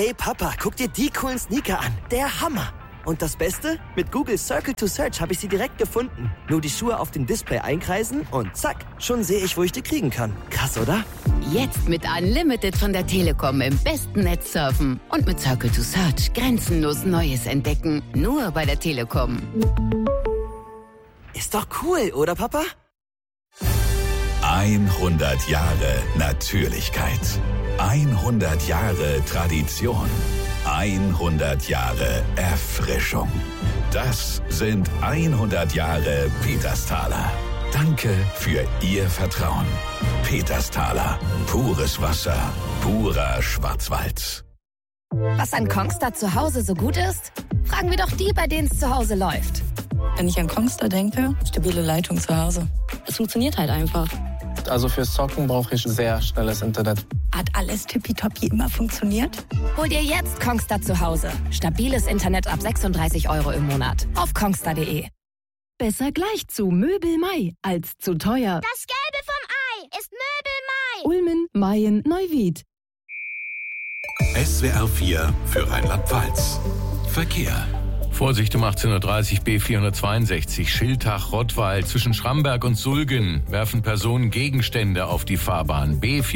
Hey Papa, guck dir die coolen Sneaker an. Der Hammer. Und das Beste? Mit Google Circle to Search habe ich sie direkt gefunden. Nur die Schuhe auf dem Display einkreisen und zack, schon sehe ich, wo ich die kriegen kann. Krass, oder? Jetzt mit Unlimited von der Telekom im besten Netz surfen. Und mit Circle to Search grenzenlos Neues entdecken. Nur bei der Telekom. Ist doch cool, oder Papa? 100 Jahre Natürlichkeit. 100 Jahre Tradition. 100 Jahre Erfrischung. Das sind 100 Jahre Petersthaler. Danke für Ihr Vertrauen. Petersthaler. Pures Wasser. Purer Schwarzwald. Was an Kongstar zu Hause so gut ist? Fragen wir doch die, bei denen es zu Hause läuft. Wenn ich an Kongstar denke, stabile Leitung zu Hause. Es funktioniert halt einfach. Also fürs Zocken brauche ich sehr schnelles Internet. Hat alles tippitoppi immer funktioniert? Hol dir jetzt Kongstar zu Hause. Stabiles Internet ab 36 € im Monat. Auf kongstar.de. Besser gleich zu Möbel Mai als zu teuer. Das Gelbe vom Ei ist Möbel Mai. Ulmen, Mayen, Neuwied. SWR 4 für Rheinland-Pfalz. Verkehr. Vorsicht um 18:30 Uhr B462 Schiltach-Rottweil. Zwischen Schramberg und Sulgen werfen Personen Gegenstände auf die Fahrbahn.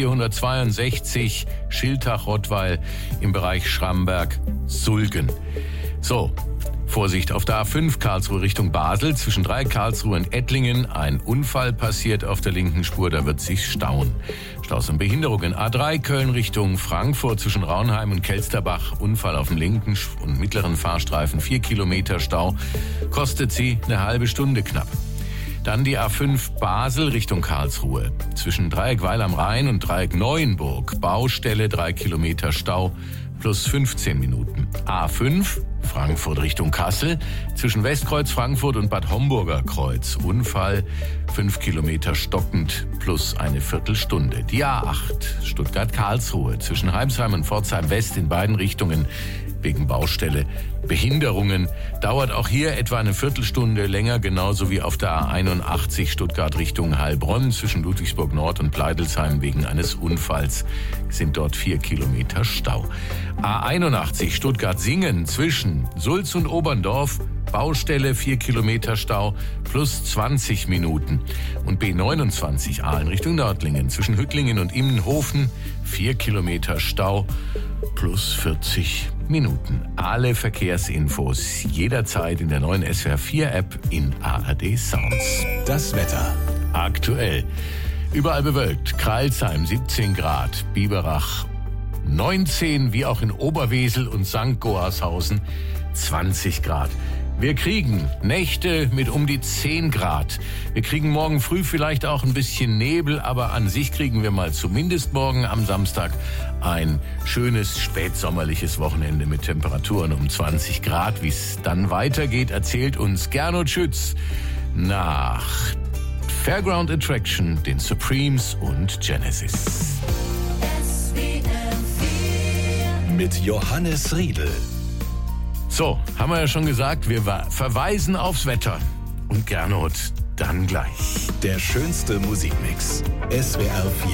B462 Schiltach-Rottweil im Bereich Schramberg-Sulgen. So, Vorsicht auf der A5 Karlsruhe Richtung Basel. Zwischen Karlsruhe und Ettlingen ein Unfall passiert auf der linken Spur, da wird sich stauen. Staus und Behinderungen. A3 Köln Richtung Frankfurt zwischen Raunheim und Kelsterbach. Unfall auf dem linken und mittleren Fahrstreifen. 4 Kilometer Stau. Kostet sie eine halbe Stunde knapp. Dann die A5 Basel Richtung Karlsruhe. Zwischen Dreieck Weil am Rhein und Dreieck Neuenburg. Baustelle 3 Kilometer Stau plus 15 Minuten. A5 Frankfurt Richtung Kassel. Zwischen Westkreuz Frankfurt und Bad Homburger Kreuz. Unfall 5 Kilometer stockend plus eine Viertelstunde. Die A8 Stuttgart-Karlsruhe. Zwischen Heimsheim und Pforzheim West in beiden Richtungen wegen Baustelle. Behinderungen dauert auch hier etwa eine Viertelstunde länger, genauso wie auf der A81 Stuttgart Richtung Heilbronn. Zwischen Ludwigsburg Nord und Pleidelsheim wegen eines Unfalls sind dort 4 Kilometer Stau. A81 Stuttgart-Singen zwischen Sulz und Oberndorf. Baustelle 4 Kilometer Stau plus 20 Minuten. Und B29 Aalen Richtung Nördlingen zwischen Hüttlingen und Immenhofen 4 Kilometer Stau plus 40 Minuten. Alle Verkehrsinfos jederzeit in der neuen SWR 4 App in ARD Sounds. Das Wetter. Aktuell überall bewölkt. Crailsheim 17 Grad, Biberach 19, wie auch in Oberwesel und St. Goarshausen 20 Grad. Wir kriegen Nächte mit um die 10 Grad. Wir kriegen morgen früh vielleicht auch ein bisschen Nebel, aber an sich kriegen wir mal zumindest morgen am Samstag ein schönes spätsommerliches Wochenende mit Temperaturen um 20 Grad. Wie es dann weitergeht, erzählt uns Gernot Schütz nach Fairground Attraction, den Supremes und Genesis. Mit Johannes Riedl. So, haben wir ja schon gesagt, wir verweisen aufs Wetter. Und Gernot, dann gleich. Der schönste Musikmix. SWR 4.